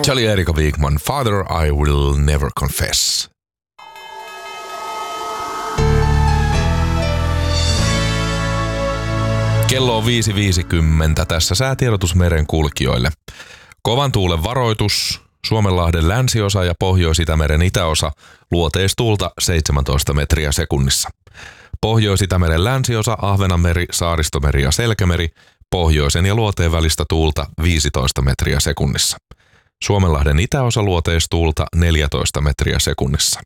Charlie Erika Wigman, Father, I Will Never Confess. Kello on 5.50, tässä säätiedotus merenkulkijoille. Kovan tuulen varoitus, Suomenlahden länsiosa ja Pohjois-Itämeren itäosa, luoteistuulta 17 metriä sekunnissa. Pohjois-Itämeren länsiosa, Ahvenanmeri, Saaristomeri ja Selkämeri, pohjoisen ja luoteen välistä tuulta 15 metriä sekunnissa. Suomenlahden itäosa, luoteistuulta 14 metriä sekunnissa.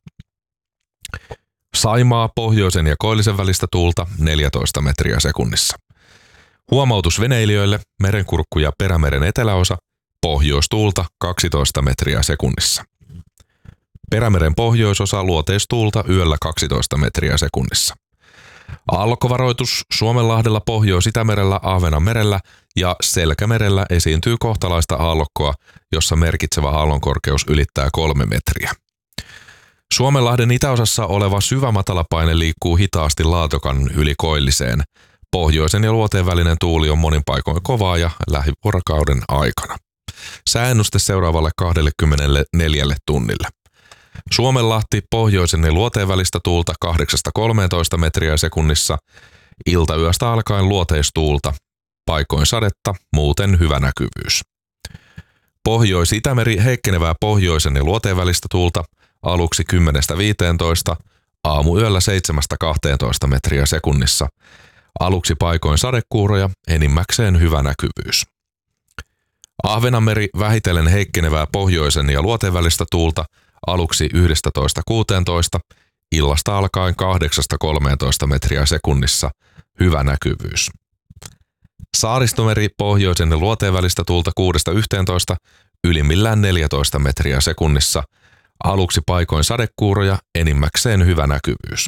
Saimaa, pohjoisen ja koillisen välistä tuulta 14 metriä sekunnissa. Huomautus veneilijöille, Merenkurkku ja Perämeren eteläosa, pohjoistuulta 12 metriä sekunnissa. Perämeren pohjoisosa, luoteistuulta yöllä 12 metriä sekunnissa. Aallokkovaroitus, Suomenlahdella, Pohjois-Itämerellä, Ahvenanmerellä ja Selkämerellä esiintyy kohtalaista aallokkoa, jossa merkitsevä aallonkorkeus ylittää 3 metriä. Suomenlahden itäosassa oleva syvä matalapaine liikkuu hitaasti Laatokan yli koilliseen. Pohjoisen ja luoteen välinen tuuli on monin paikoin kovaa ja lähivuorokauden aikana. Sääennuste seuraavalle 24 tunnille. Suomenlahti, pohjoisen ja luoteen välistä tuulta 8-13 metriä sekunnissa, iltayöstä alkaen luoteistuulta, paikoin sadetta, muuten hyvä näkyvyys. Pohjois-Itämeri, heikkenevää pohjoisen ja luoteen välistä tuulta, aluksi 10-15, aamuyöllä 7-12 metriä sekunnissa, aluksi paikoin sadekuuroja, enimmäkseen hyvä näkyvyys. Ahvenanmeri, vähitellen heikkenevää pohjoisen ja luoteen välistä tuulta, aluksi 11-16, illasta alkaen 8-13 metriä sekunnissa, hyvä näkyvyys. Saaristomeri, pohjoisen ja luoteen välistä tuulta 6-11, ylimmillään 14 metriä sekunnissa, aluksi paikoin sadekuuroja, enimmäkseen hyvä näkyvyys.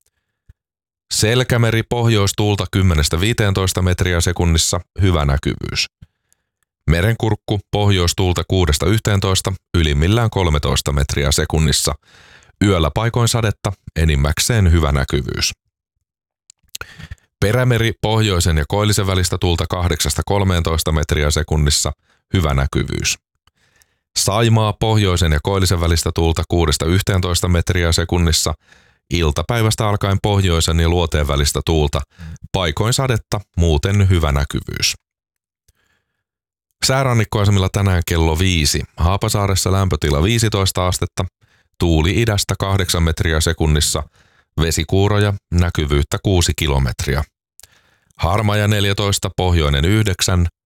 Selkämeri, pohjoistuulta 10-15 metriä sekunnissa, hyvä näkyvyys. Merenkurkku, pohjoistuulta 6-11, ylimmillään 13 metriä sekunnissa, yöllä paikoin sadetta, enimmäkseen hyvä näkyvyys. Perämeri, pohjoisen ja koillisen välistä tuulta 8-13 metriä sekunnissa, hyvä näkyvyys. Saimaa, pohjoisen ja koillisen välistä tuulta 6-11 metriä sekunnissa, iltapäivästä alkaen pohjoisen ja luoteen välistä tuulta, paikoin sadetta, muuten hyvä näkyvyys. Säärannikkoasemilla tänään kello 5. Haapasaaressa lämpötila 15 astetta, tuuli idästä 8 metriä sekunnissa, vesikuuroja, näkyvyyttä 6 kilometriä. Harmaja 14, pohjoinen 9,